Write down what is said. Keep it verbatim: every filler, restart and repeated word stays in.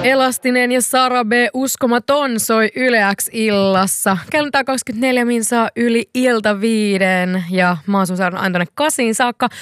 Elastinen ja Sara B. Uskomaton soi Yle X illassa. Kello kaksikymmentäneljä minsaa yli ilta viiden ja mä oon sun saanut aina tonne kasiin saakka.